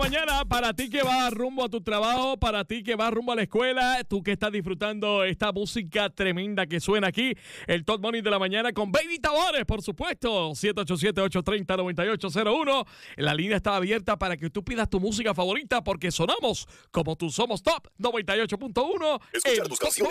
mañana, para ti que vas rumbo a tu trabajo, para ti que vas rumbo a la escuela, tú que estás disfrutando esta música tremenda que suena aquí, el Top Morning de la mañana con Baby Tavares, por supuesto, 787-830-9801. La línea está abierta para que tú pidas tu música favorita porque sonamos como tú somos Top 98.1. Escuchar tus canciones